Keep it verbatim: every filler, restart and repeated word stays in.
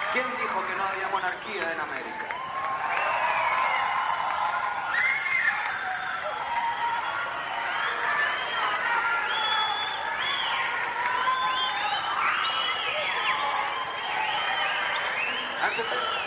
¿Quién dijo que no había monarquía en América? Answer that.